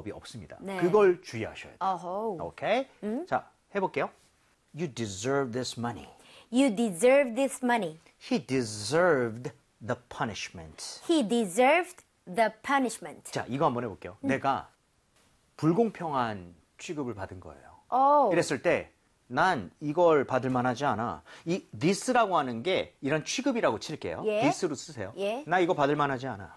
방법이 없습니다. 네. 그걸 주의하셔야 돼요. 어허. 오케이? 자, 해볼게요. You deserve this money. You deserve this money. He deserved the punishment. He deserved the punishment. 자, 이거 한번 해볼게요. 내가 불공평한 취급을 받은 거예요. 오. 이랬을 때 난 이걸 받을 만하지 않아. 이 this라고 하는 게 이런 취급이라고 칠게요. 예. this로 쓰세요. 예. 나 이거 받을 만하지 않아.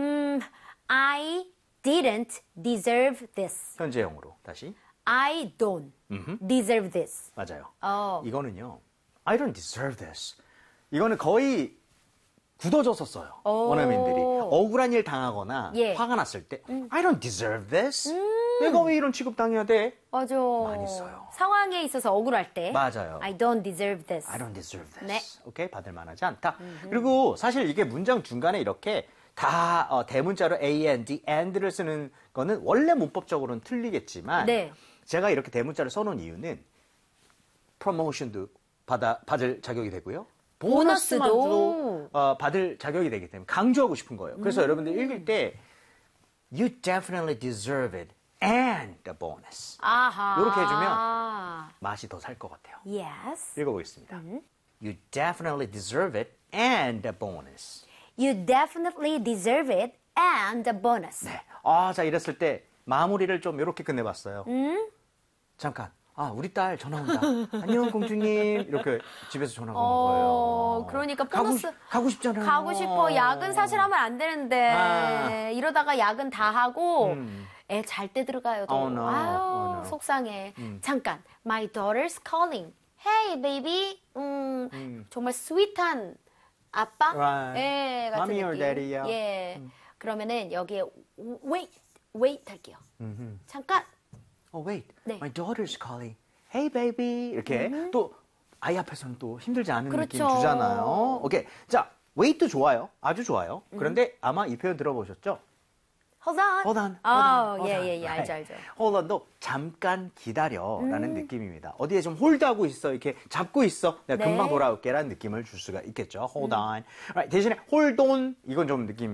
I didn't deserve this. 현재형으로 다시. I don't deserve this. 맞아요. Oh. I don't deserve this. 이거는 거의 굳어져서 써요. 원어민들이. 억울한 일 당하거나 예. 화가 났을 때 I don't deserve this. 내가 왜 이런 취급 당해야 돼? 맞아. 많이 써요. 상황에 있어서 억울할 때. 맞아요. I don't deserve this. I don't deserve this. 네. 오케이? 받을 만하지 않다. 그리고 사실 이게 문장 중간에 이렇게 다 대문자로 and를 쓰는 거는 원래 문법적으로는 틀리겠지만 네. 제가 이렇게 대문자를 써놓은 이유는 프로모션도 받을 자격이 되고요. 보너스만도 받을 자격이 되기 때문에 강조하고 싶은 거예요. 그래서 여러분들 읽을 때 You definitely deserve it and the bonus. 아하. 이렇게 해주면 맛이 더 살 것 같아요. Yes. 읽어보겠습니다. You definitely deserve it and the bonus. You definitely deserve it and the bonus. 네. 자, 이랬을 때 마무리를 좀 이렇게 끝내봤어요. 잠깐. 우리 딸 전화 온다. 안녕, 공주님. 이렇게 집에서 전화가 오는 거예요. 그러니까 보너스. 가고 싶잖아요. 가고 싶어. 야근 사실 하면 안 되는데. 이러다가 야근 다 하고, 애 잘 때 들어가요. 또. Oh, no. 아유, Oh, no. 속상해. 잠깐. My daughter's calling. Hey, baby. 정말 스윗한 아빠? Right. 예, 같은 Mommy or 느낌. daddy요? 예. 그러면은 여기에 wait 할게요. 잠깐. Wait. 네. My daughter's calling. Hey, baby. 이렇게 또 아이 앞에서는 또 힘들지 않은 그렇죠. 느낌 주잖아요. 오케이. 자, wait도 좋아요. 아주 좋아요. 그런데 아마 이 표현 들어보셨죠? Hold on. Hold on. 예, 알죠. Hold on도 잠깐 기다려라는 느낌입니다. 어디에 좀 홀드하고 있어, 이렇게 잡고 있어. 내가 네. 금방 돌아올게라는 느낌을 줄 수가 있겠죠. Hold on. Right. 대신에 hold on 이건 좀 느낌.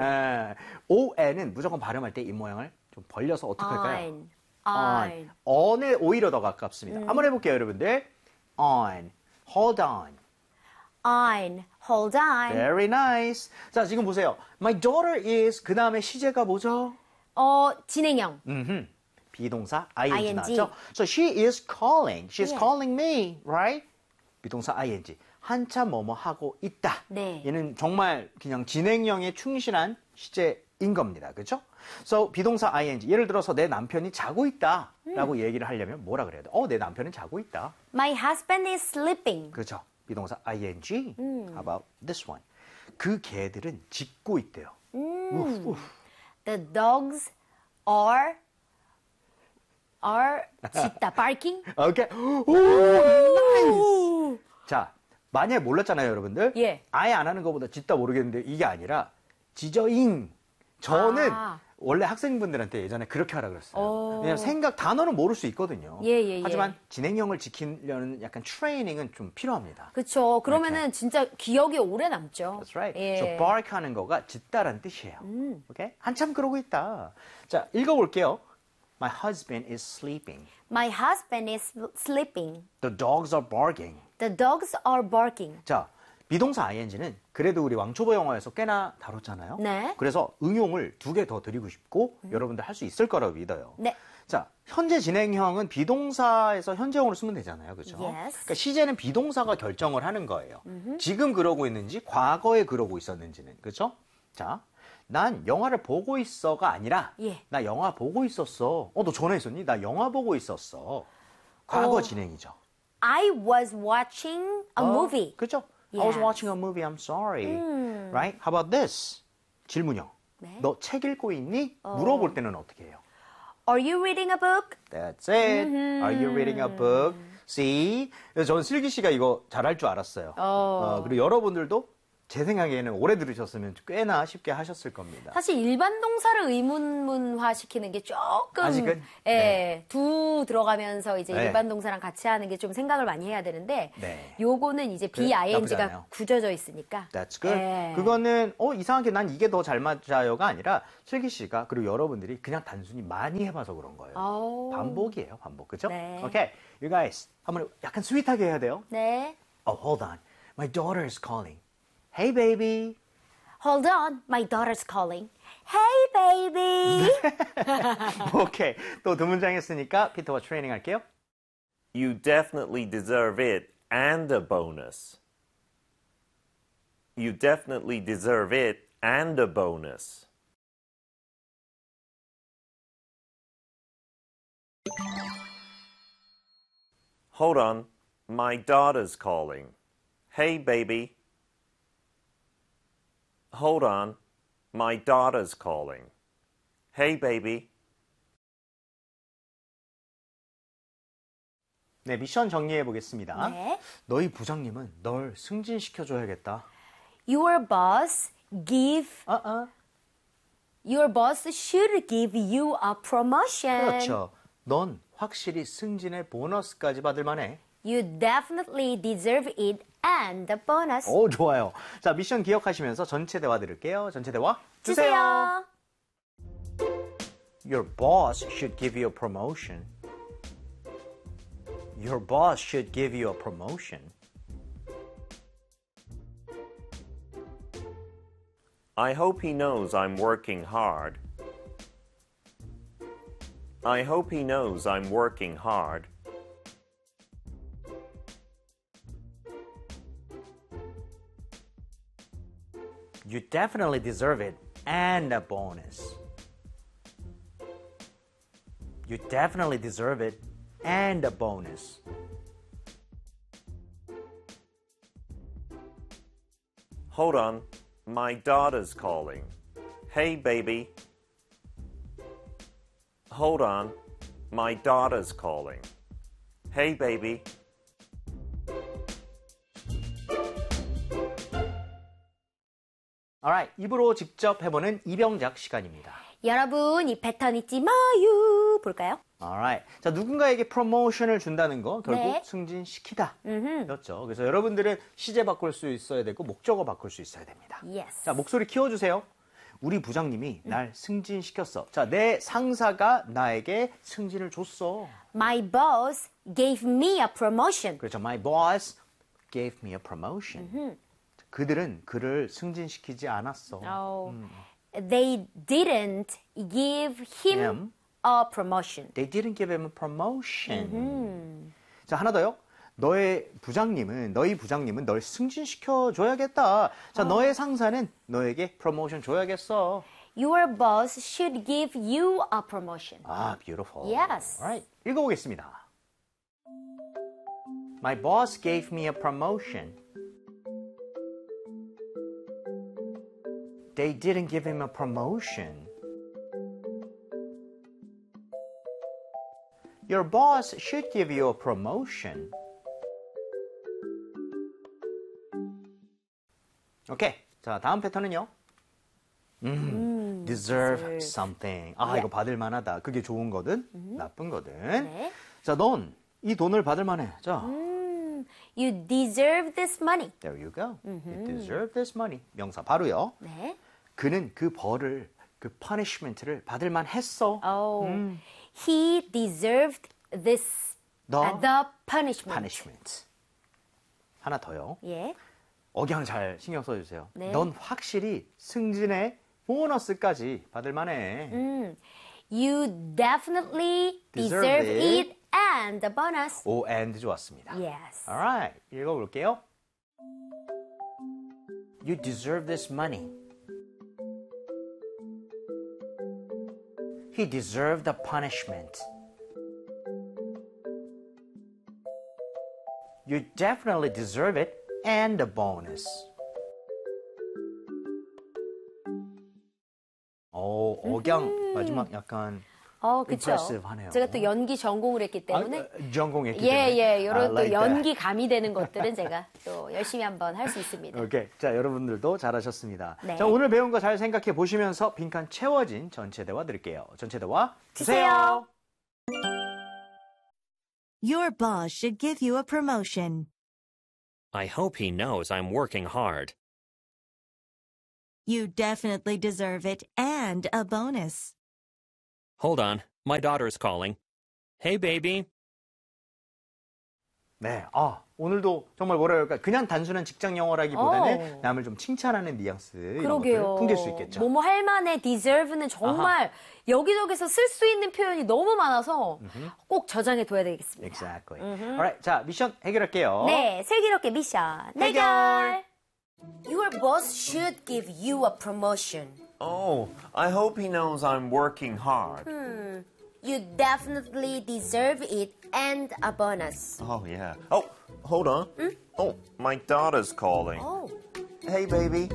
on은 무조건 발음할 때 이 모양을 좀 벌려서 어떻게 할까요? on. on에 오히려 더 가깝습니다. 한번 해볼게요, 여러분들. on, hold on. on. Hold on. Very nice. 자, 지금 보세요. My daughter is 그 다음에 시제가 뭐죠? 진행형. 비동사 ing ing. 나왔죠? So she is calling. She's Yeah. calling me, right? 비동사 ing. 한참 뭐뭐 하고 있다. 네. 얘는 정말 그냥 진행형에 충실한 시제인 겁니다. 그렇죠? So 비동사 ing. 예를 들어서 내 남편이 자고 있다라고 얘기를 하려면 뭐라 그래야 돼? 내 남편은 자고 있다. My husband is sleeping. 그렇죠? 비동사 ing. How about this one? 그 개들은 짖고 있대요. 우프, 우프. The dogs are 짖다. barking. 오케이. 오, 나이스. 자, 만약에 몰랐잖아요, 여러분들. 예. 아예 안 하는 것보다 짖다 모르겠는데 이게 아니라 지저잉. 저는 원래 학생분들한테 예전에 그렇게 하라 그랬어요. 왜냐면 단어는 모를 수 있거든요. 예. 하지만 진행형을 지키려는 약간 트레이닝은 좀 필요합니다. 그렇죠. 그러면은 진짜 기억이 오래 남죠. That's right. 예. So bark 하는 거가 짖다라는 뜻이에요. 오케이? 한참 그러고 있다. 자, 읽어볼게요. My husband is sleeping. My husband is sleeping. The dogs are barking. The dogs are barking. 자, 비동사 ing는 그래도 우리 왕초보 영어에서 꽤나 다뤘잖아요. 네. 그래서 응용을 2개 더 드리고 싶고 여러분들 할 수 있을 거라고 믿어요. 네. 자, 현재 진행형은 비동사에서 현재형으로 쓰면 되잖아요. 그렇죠? Yes. 그러니까 시제는 비동사가 결정을 하는 거예요. 지금 그러고 있는지 과거에 그러고 있었는지는. 그렇죠? 자, 난 영화를 보고 있어가 아니라 예. 나 영화 보고 있었어. 너 전화했었니? 나 영화 보고 있었어. 과거 진행이죠. I was watching a movie. 그렇죠? I Yes. was watching a movie. I'm sorry. Right? How about this? 질문형. 네. 너 책 읽고 있니? 물어볼 때는 어떻게 해요? Are you reading a book? That's it. Are you reading a book? See? 그래서 저는 슬기 씨가 이거 잘할 줄 알았어요. 그리고 여러분들도 제 생각에는 오래 들으셨으면 꽤나 쉽게 하셨을 겁니다. 사실 일반 동사를 의문문화 시키는 게 조금 아직은? 예, 네. 두 들어가면서 이제 네. 일반 동사랑 같이 하는 게 좀 생각을 많이 해야 되는데 네. 요거는 이제 나쁘지 않아요. BING가 굳어져 있으니까 That's good. 예. 그거는 이상하게 난 이게 더 잘 맞아요가 아니라 슬기 씨가 그리고 여러분들이 그냥 단순히 많이 해봐서 그런 거예요. 아우. 반복이에요, 반복. 그죠? 네. Okay, you guys. 한번 약간 스윗하게 해야 돼요. 네. Oh, hold on. My daughter is calling. Hey, baby. Hold on, my daughter's calling. Hey, baby. 오케이. 또 두 문장 했으니까 피터와 트레이닝 할게요. You definitely deserve it and a bonus. You definitely deserve it and a bonus. Hold on, my daughter's calling. Hey, baby. Hold on, my daughter's calling. Hey, baby. 네, 미션 정리해 보겠습니다. 네. 너희 부장님은 널 승진시켜줘야겠다. Your boss should give you a promotion. 그렇죠. 넌 확실히 승진의 보너스까지 받을 만해. You definitely deserve it and the bonus. 오, 좋아요. 자, 미션 기억하시면서 전체 대화 들을게요. 전체 대화 주세요. Your boss should give you a promotion. Your boss should give you a promotion. I hope he knows I'm working hard. I hope he knows I'm working hard. You definitely deserve it and a bonus. You definitely deserve it and a bonus. Hold on, my daughter's calling. Hey, baby. Hold on, my daughter's calling. Hey, baby. Alright, 입으로 직접 해보는 이병작 시간입니다. 여러분, 이 패턴 잊지 마요. 볼까요? Alright. 자, 누군가에게 프로모션을 준다는 거 결국 네. 승진시키다 였죠. 그래서 여러분들은 시제 바꿀 수 있어야 되고 목적어 바꿀 수 있어야 됩니다. Yes. 자, 목소리 키워주세요. 우리 부장님이 날 승진시켰어. 자, 내 상사가 나에게 승진을 줬어. My boss gave me a promotion. 그렇죠. My boss gave me a promotion. 그들은 그를 승진시키지 않았어. Oh, they didn't give him a promotion. They didn't give him a promotion. 자, 하나 더요. 너희 부장님은 널 승진시켜 줘야겠다. 자, 너의 상사는 너에게 프로모션 줘야겠어. Your boss should give you a promotion. 아, beautiful. Yes. Alright. 읽어보겠습니다. My boss gave me a promotion. They didn't give him a promotion. Your boss should give you a promotion. 오케이. 자, 다음 패턴은요. deserve something. 아, 이거 받을 만하다. 그게 좋은 거든, 나쁜 거든. 네. 자, 넌 이 돈을 받을 만해. 자, You deserve this money. there you go. You deserve this money. 명사 바로요. 네. 그는 그 벌을, 그 punishment를 받을 만했어. Oh, he deserved this the punishment. punishment. 하나 더요. 예. 억양 잘 신경 써주세요. 네. 넌 확실히 승진의 보너스까지 받을 만해. You definitely Deserve deserve it. it and the bonus. O and 좋았습니다. Yes. Alright, 읽어볼게요. You deserve this money. He deserved the punishment. You definitely deserve it and the bonus. 억양 마지막 약간 그쵸. impressive 하네요. 제가 또 연기 전공을 했기 때문에. 전공했기 때문에. 예, 이런 또 I like 연기 that. 감이 되는 것들은 제가 또 열심히 한번 할 수 있습니다. 오케이. 자, 여러분들도 잘하셨습니다. 네. 자, 오늘 배운 거 잘 생각해 보시면서 빈칸 채워진 전체 대화 드릴게요. 전체 대화 주세요. Your boss should give you a promotion. I hope he knows I'm working hard. You definitely deserve it and a bonus. Hold on, my daughter's calling. Hey, baby. 네. 오늘도 정말 뭐라 그럴까? 그냥 단순한 직장 영어라기보다는 남을 좀 칭찬하는 뉘앙스 이런 것들을 풍길 수 있겠죠. 뭐뭐 할 만해 deserve는 정말 여기저기서 쓸 수 있는 표현이 너무 많아서 꼭 저장해 둬야 되겠습니다. Exactly. Alright. 자, 미션 해결할게요. 네, 슬기롭게 미션 해결. Your boss should give you a promotion. Oh, I hope he knows I'm working hard. You definitely deserve it and a bonus. Oh, yeah. Oh, hold on. Oh, my daughter's calling. Hey, baby.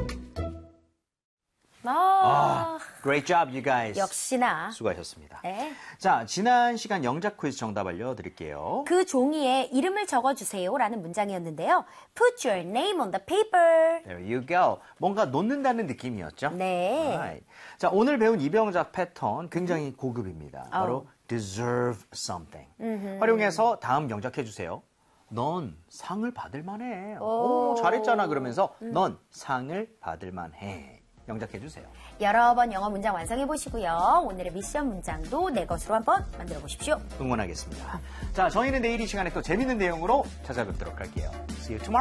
Great job, you guys. 역시나. 수고하셨습니다. 네. 자, 지난 시간 영작 퀴즈 정답 알려드릴게요. 그 종이에 이름을 적어주세요라는 문장이었는데요. Put your name on the paper. There you go. 뭔가 놓는다는 느낌이었죠? 네. Alright. 자, 오늘 배운 이병작 패턴 굉장히 고급입니다. 바로 deserve something. 활용해서 다음 영작해주세요. 넌 상을 받을 만해. 오, 잘했잖아. 그러면서 넌 상을 받을 만해. 영작해주세요. 여러 번 영어 문장 완성해 보시고요. 오늘의 미션 문장도 내 것으로 한번 만들어 보십시오. 응원하겠습니다. 자, 저희는 내일 이 시간에 또 재밌는 내용으로 찾아뵙도록 할게요. See you tomorrow.